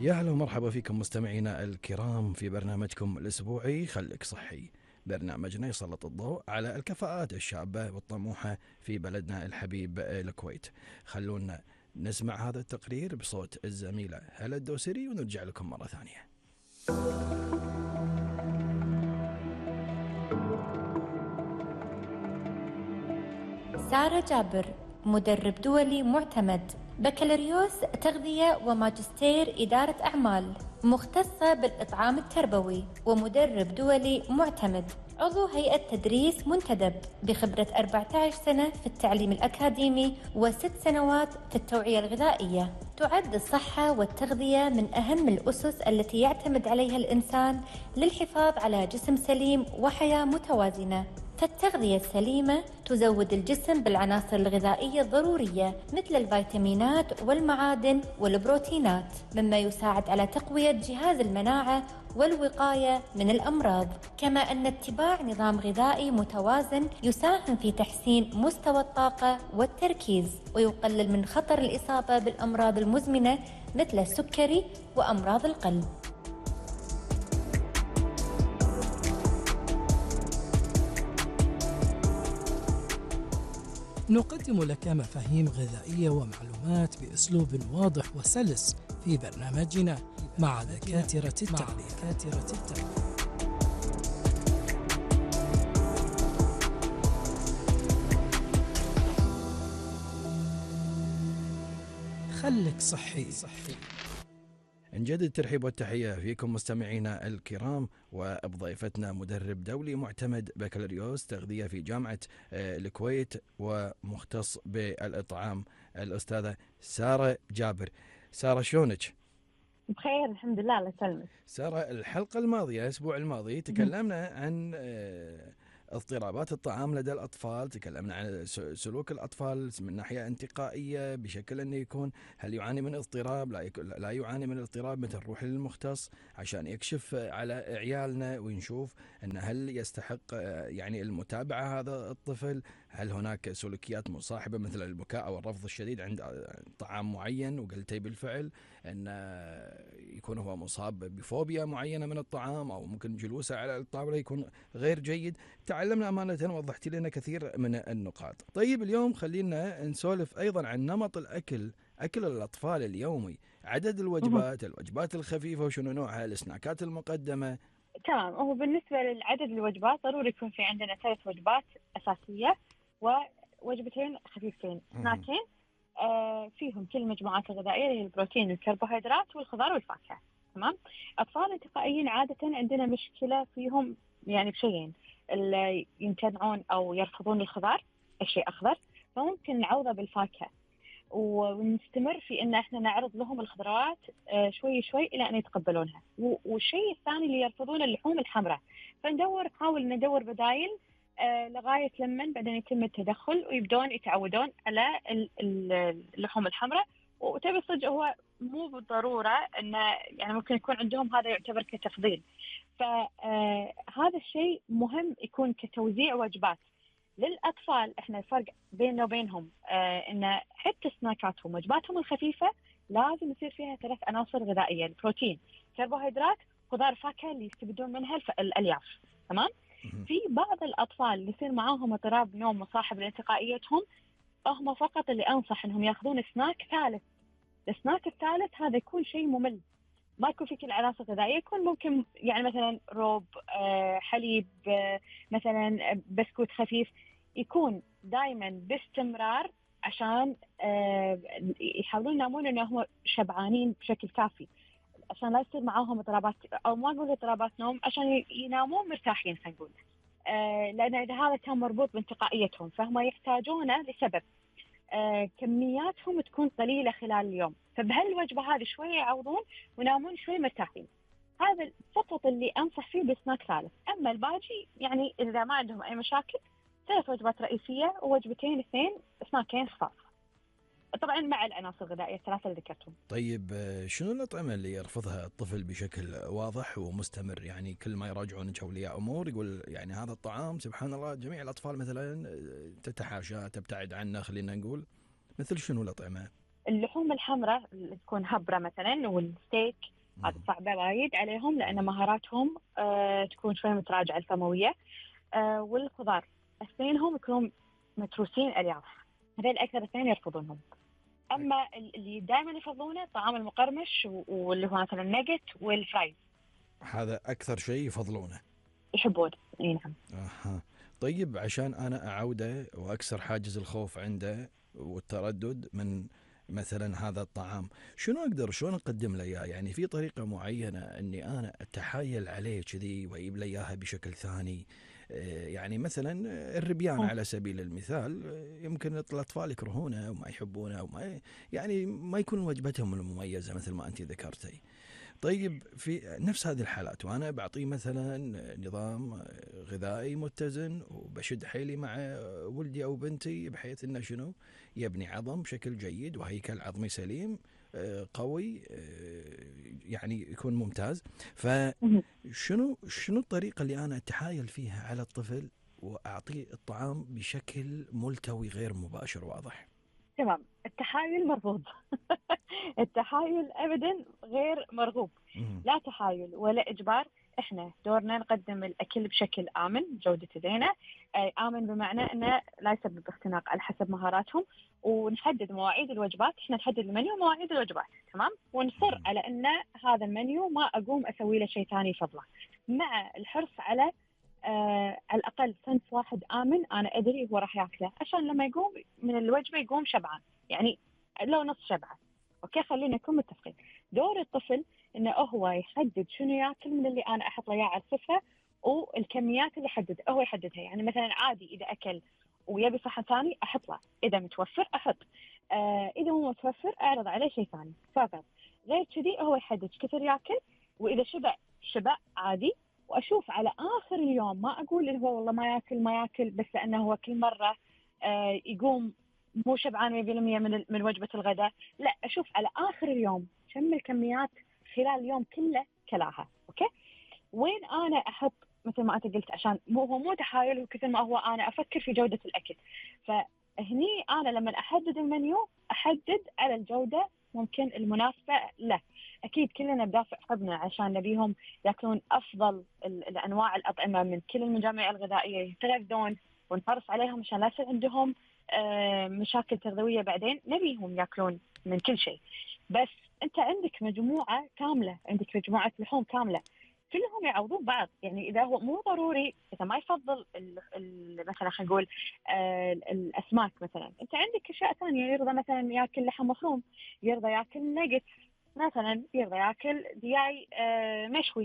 يا هلا ومرحبا فيكم مستمعينا الكرام في برنامجكم الأسبوعي خليك صحي. برنامجنا يسلط الضوء على الكفاءات الشابة والطموحة في بلدنا الحبيب الكويت. خلونا نسمع هذا التقرير بصوت الزميلة هلا الدوسري ونرجع لكم مرة ثانية. سارة جابر، مدرب دولي معتمد، بكالوريوس تغذية وماجستير إدارة أعمال، مختصة بالإطعام التربوي، ومدرب دولي معتمد، عضو هيئة تدريس منتدب، بخبرة 14 سنة في التعليم الأكاديمي و6 سنوات في التوعية الغذائية. تعد الصحة والتغذية من أهم الأسس التي يعتمد عليها الإنسان للحفاظ على جسم سليم وحياة متوازنة. فالتغذية السليمة تزود الجسم بالعناصر الغذائية الضرورية مثل الفيتامينات والمعادن والبروتينات، مما يساعد على تقوية جهاز المناعة والوقاية من الأمراض. كما أن اتباع نظام غذائي متوازن يساهم في تحسين مستوى الطاقة والتركيز، ويقلل من خطر الإصابة بالأمراض المزمنة مثل السكري وأمراض القلب. نقدم لك مفاهيم غذائية ومعلومات بأسلوب واضح وسلس في برنامجنا مع دكاترة التغذية. خلك صحي. نجدد الترحيب والتحية فيكم مستمعينا الكرام وبضيفتنا مدرب دولي معتمد بكالوريوس تغذية في جامعة الكويت ومختص بالإطعام الأستاذة سارة جابر. سارة شلونك؟ بخير الحمد لله، الله يسلمك. سارة، الحلقة الماضية الأسبوع الماضي تكلمنا عن اضطرابات الطعام لدى الأطفال، تكلمنا عن سلوك الأطفال من ناحية انتقائية بشكل أنه يكون هل يعاني من اضطراب لا يعاني من اضطراب، مثل نروح للمختص عشان يكشف على عيالنا ونشوف أن هل يستحق يعني المتابعة هذا الطفل، هل هناك سلوكيات مصاحبة مثل البكاء أو الرفض الشديد عند طعام معين، وقلتي بالفعل أن يكون هو مصاب بفوبيا معينة من الطعام أو ممكن جلوسه على الطاولة يكون غير جيد. تعلمنا أمانة ووضحت لنا كثير من النقاط. طيب اليوم خلينا نسولف أيضا عن نمط الأكل، أكل الأطفال اليومي، عدد الوجبات الخفيفة وشنو نوعها، السناكات المقدمة. تمام، هو بالنسبة للعدد الوجبات ضروري يكون في عندنا 3 وجبات أساسية ووجبتين خفيفتين، سناكين فيهم كل المجموعات الغذائية اللي هي البروتين والكربوهيدرات والخضار والفاكهة. تمام. أطفال انتقائيين عادة عندنا مشكلة فيهم يعني بشيئين، اللي يمتنعون أو يرفضون الخضار، الشيء أخضر، فممكن نعوضه بالفاكهة ونستمر في ان احنا نعرض لهم الخضروات شوي شوي الى ان يتقبلونها. والشيء الثاني اللي يرفضون اللحوم الحمراء، نحاول ندور بدائل لغايه لما بعدين يتم التدخل ويبدون يتعودون على اللحوم الحمراء. وتبي صدق هو مو بالضروره انه يعني ممكن يكون عندهم هذا يعتبر كتفضيل، فهذا الشيء مهم يكون كتوزيع وجبات للأطفال. إحنا الفرق بيننا وبينهم إن حتى سناكاتهم وجباتهم الخفيفة لازم يصير فيها 3 عناصر غذائية: البروتين، كربوهيدرات، خضار، فاكهة اللي يستفيدون منها الألياف. تمام. في بعض الأطفال اللي يصير معاهم اضطراب نوم مصاحب لانتقائيتهم، هم فقط اللي أنصح إنهم يأخذون سناك ثالث. السناك الثالث هذا يكون شيء ممل، ما يكون في كل العناصر الغذائية، يكون ممكن يعني مثلا روب، حليب، مثلا بسكوت خفيف، يكون دائما باستمرار عشان يحاولون ينامون انهم شبعانين بشكل كافي، عشان لا يصير معاهم اضطرابات، او ما نقول اضطرابات نوم، عشان ينامون مرتاحين خلينا نقول. لان اذا هذا كان مربوط بانتقائيتهم فهم يحتاجونه لسبب كمياتهم تكون قليلة خلال اليوم، فبهالوجبة هذه شوية يعوضون وينامون شوي مرتاحين. هذا فقط اللي أنصح فيه بسناك ثالث. أما الباقي يعني إذا ما عندهم أي مشاكل 3 وجبات رئيسية ووجبتين 2 سناكين خفاف، طبعا مع العناصر الغذائية ال3 اللي ذكرتهم. طيب شنو الأطعمة اللي يرفضها الطفل بشكل واضح ومستمر؟ يعني كل ما يراجعون أولياء أمور يقول يعني هذا الطعام سبحان الله جميع الأطفال مثلا تتحاشى تبتعد عنه، خلينا نقول مثل شنو الأطعمة؟ اللحوم الحمراء اللي تكون هبرة مثلا والستيك هذا صعبة وايد عليهم لأن مهاراتهم تكون شوي متراجعة الفموية. والخضار اثنينهم يكونون متروسين ألياف، هذول أكثر اثنين يرفضونهم. أما اللي دائما يفضلونه الطعام المقرمش واللي هو مثلا النجت والفرايز، هذا أكثر شيء يفضلونه يحبون. اي نعم. طيب عشان أنا أعوده وأكسر حاجز الخوف عنده والتردد من مثلا هذا الطعام، شلون أقدم له إياه؟ يعني في طريقة معينة أني أنا أتحايل عليه كذي وأجيب له إياها بشكل ثاني؟ يعني مثلا الربيان على سبيل المثال يمكن الأطفال يكرهونه وما يحبونه وما يعني ما يكون وجبتهم المميزة مثل ما أنت ذكرتي. طيب في نفس هذه الحالات وأنا بعطيه مثلا نظام غذائي متزن وبشد حيلي مع ولدي أو بنتي بحيث أنه شنو يبني عظم بشكل جيد وهيكل عظمي سليم قوي يعني يكون ممتاز، فشنو الطريقة اللي أنا أتحايل فيها على الطفل وأعطيه الطعام بشكل ملتوي غير مباشر واضح؟ تمام، التحايل مرفوض. التحايل أبدا غير مرغوب. لا تحايل ولا إجبار. إحنا دورنا نقدم الأكل بشكل آمن، جودة زينة. آمن بمعنى أنه لا يسبب اختناق على حسب مهاراتهم، ونحدد مواعيد الوجبات. إحنا نحدد المنيو ومواعيد الوجبات، تمام، ونصر على أن هذا المنيو ما أقوم أسوي له شيء ثاني فضله، مع الحرص على على الأقل صنف واحد آمن أنا أدري هو راح يأكله، عشان لما يقوم من الوجبة يقوم شبعان، يعني لو نص شبعة. أوكي، خلينا نكون متفقين. دور الطفل إنه هو يحدد شنو يأكل من اللي أنا أحط له إياه على السفرة، والكميات اللي هو يحددها. يعني مثلا عادي إذا أكل ويبي صحن ثاني أحط له، إذا متوفر أحط، إذا مو متوفر أعرض عليه شيء ثاني فقط. غير كذي هو يحدد كثر يأكل، وإذا شبع عادي. وأشوف على آخر اليوم، ما أقول اللي هو والله ما يأكل بس لأنه هو كل مرة يقوم مو شبعان 100% من وجبة الغداء. لا، أشوف على آخر اليوم كم الكميات خلال اليوم كله كلاها. أوكي، وين أنا أحط مثل ما أنت قلت، عشان مو تحايل وكثر ما هو أنا أفكر في جودة الأكل. فهني أنا لما أحدد المنيو أحدد على الجودة ممكن المناسبة له. أكيد كلنا بدافع حبنا عشان نبيهم يأكلون أفضل الأنواع الأطعمة من كل المجامع الغذائية، يتغذون ونحرص عليهم عشان لا يصير عندهم مشاكل تغذوية بعدين. نبيهم يأكلون من كل شيء. بس أنت عندك مجموعة كاملة، عندك مجموعة لحوم كاملة كلهم يعوضون بعض. يعني إذا هو مو ضروري، إذا ما يفضل مثلا خلينا نقول الأسماك مثلا، أنت عندك أشياء ثانية. يرضى مثلا يأكل لحم مفروم، يرضى يأكل ناجت مثلا، يرضى يأكل دياي مشوي.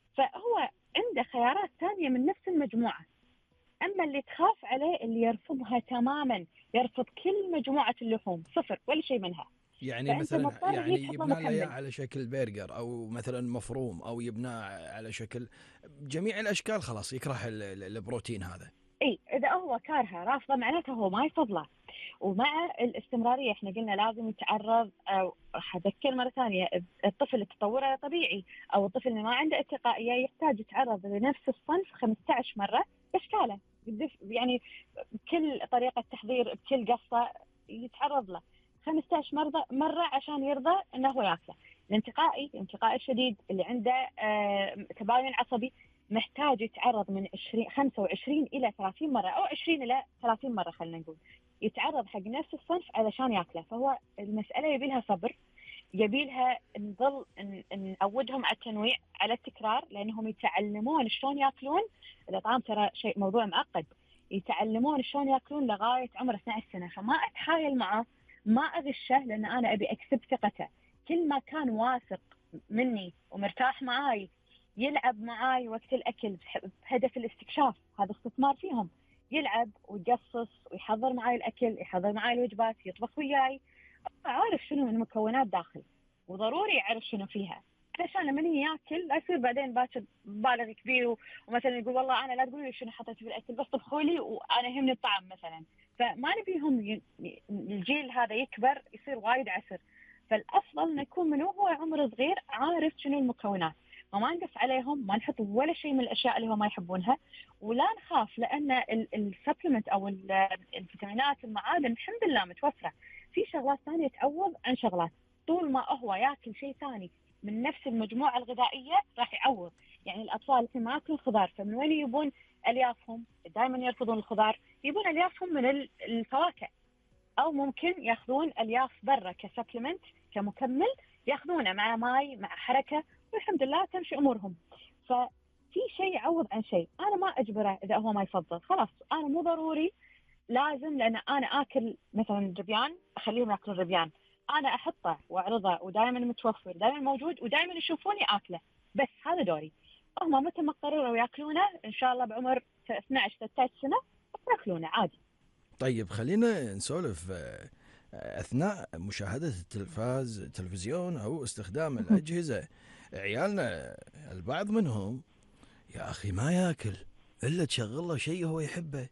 فهو عنده خيارات ثانية من نفس المجموعة. أما اللي تخاف عليه اللي يرفضها تماما، يرفض كل مجموعة اللحوم، صفر ولا شيء منها. يعني مثلا يعني يبنى له على شكل برجر او مثلا مفروم، او يبنى على شكل جميع الاشكال، خلاص يكره البروتين هذا. اي، اذا هو كارها رافضه معناته هو ما يفضله. ومع الاستمراريه احنا قلنا لازم يتعرض، او راح اذكر مره ثانيه، الطفل اللي تطوره طبيعي او الطفل اللي ما عنده ارتقائيه يحتاج يتعرض لنفس الصنف 15 مره باشكاله، يعني بكل طريقه تحضير، بكل قصه يتعرض له 15 مرة عشان يرضى انه هو ياكله. الانتقائي الشديد اللي عنده تباين عصبي محتاج يتعرض من 25 إلى 30 مرة أو 20 إلى 30 مرة خلينا نقول، يتعرض حق نفس الصنف علشان ياكله. فهو المسألة يبي لها صبر، يبي لها نظل نعودهم على التنويع، على التكرار، لأنهم يتعلمون شلون ياكلون. الإطعام ترى شيء موضوع معقد، يتعلمون شلون ياكلون لغاية عمر 12 سنة. فما أتحايل معه، ما أغشه، لأن أنا أبي أكسب ثقته. كل ما كان واثق مني ومرتاح معاي، يلعب معاي وقت الأكل بهدف الاستكشاف، هذا استثمار فيهم. يلعب ويقصص ويحضر معاي الأكل، يحضر معاي الوجبات، يطبخ وياي، عارف شنو من المكونات داخل، وضروري يعرف شنو فيها علشان لما ياكل لا يصير بعدين باكر بالغ كبير ومثلا يقول والله أنا لا تقولي لي شنو حطيت في الأكل، بس طبخوا لي وأنا يهمني الطعم مثلا. فما نبيهم الجيل هذا يكبر يصير وايد عسر. فالأفضل نكون من وهو عمر صغير عارف شنو المكونات، وما نقص عليهم، ما نحط ولا شيء من الأشياء اللي هم ما يحبونها. ولا نخاف، لأن السبلمنت أو الفيتامينات المعادن الحمد لله متوفرة. في شغلات ثانية تعوض عن شغلات. طول ما هو ياكل شيء ثاني من نفس المجموعة الغذائية راح يعوض. يعني الأطفال اللي ما ياكلون خضار، فمن وين يبون أليافهم؟ دائما يرفضون الخضار، يبون أليافهم من الفواكه، أو ممكن ياخذون ألياف برا كسبلمنت، كمكمل، ياخذونه مع ماي مع حركة، والحمد لله تمشي أمورهم. ففي شيء يعوض عن شيء. أنا ما أجبره إذا هو ما يفضل، خلاص أنا مو ضروري لازم، لأن أنا آكل مثلا ربيان أخليهم يأكلون ربيان، أنا أحطه وأعرضه ودائما متوفر، دائما موجود، ودائما يشوفوني آكله، بس هذا دوري. هم متى ما قرروا يأكلونه إن شاء الله بعمر 12-13 سنة يأكلونه عادي. طيب خلينا نسولف أثناء مشاهدة التلفزيون أو استخدام الأجهزة. عيالنا البعض منهم يا أخي ما يأكل إلا تشغل له شيء هو يحبه،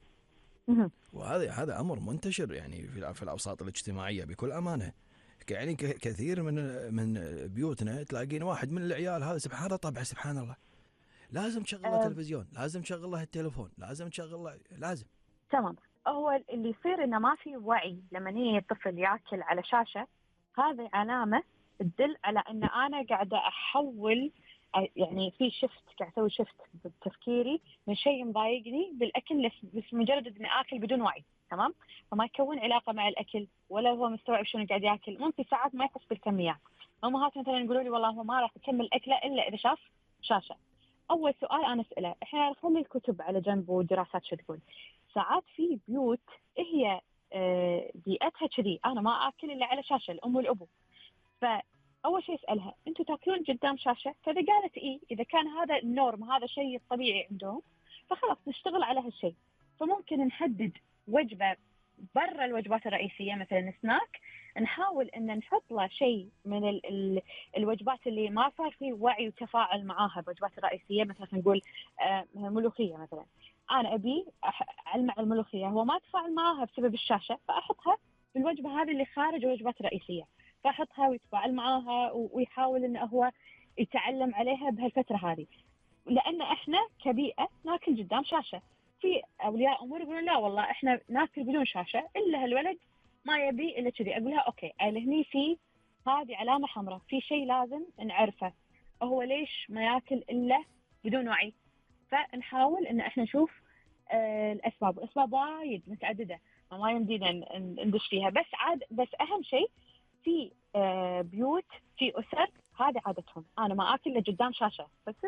وهذا أمر منتشر يعني في الأوساط الاجتماعية بكل أمانة. يعني كثير من بيوتنا تلاقين واحد من العيال هذا سبحان الله، طبعا سبحان الله، لازم تشغل له تلفزيون، لازم تشغل له التليفون، لازم تشغل له، لازم. تمام. هو اللي يصير إنه ما في وعي لما يجي الطفل يأكل على شاشة، هذه علامة تدل على إن أنا قاعدة أحول، يعني في شفت، قاعد أسوي شفت بتفكيري من شيء مضايقني بالأكل بس مجرد إني آكل بدون وعي. تمام. فما يكون علاقة مع الأكل ولا هو مستوعب شنو قاعد يأكل. ممكن ساعات ما يحس بالكميات. أمهات مثلا يقولوا لي والله هو ما راح يكمل أكله إلا إذا شاف شاشة. أول سؤال أنا أسأله، إحنا نخلي الكتب على جنب والدراسات شو تقول. ساعات في بيوت هي بيئتها كذي، أنا ما آكل إلا على شاشة، الأم والأبو. فأول شيء أسألها أنتوا تاكلون قدام شاشة؟ فإذا قالت إيه، إذا كان هذا النورم، هذا الشيء الطبيعي عندهم، فخلاص نشتغل على هالشيء. فممكن نحدد وجبة برا الوجبات الرئيسية، مثلا سناك، نحاول أن نحط له شيء من الوجبات اللي ما صار فيه وعي وتفاعل معاها بوجبات الرئيسية. مثلا نقول ملوخية مثلا، أنا أبي أعلم الملوخية، هو ما تفاعل معاها بسبب الشاشة، فأحطها بالوجبة هذه اللي خارج الوجبات الرئيسية، فأحطها ويتفاعل معاها ويحاول إنه هو يتعلم عليها بهالفترة هذه. لأن إحنا كبيئة ناكل قدام شاشة. في أولياء أمور يقولون لا والله إحنا ناكل بدون شاشة، إلا هالولد ما يبي إلا كذي. أقولها أوكي، هني في هذه علامة حمراء، في شيء لازم نعرفه، هو ليش ما ياكل إلا بدون وعي. فنحاول إن إحنا نشوف الأسباب. الأسباب وايد متعددة ما يمدينا ندش فيها، بس أهم شيء في بيوت، في أسر هذه عادتهم، أنا ما آكل إلا قدام شاشة، بس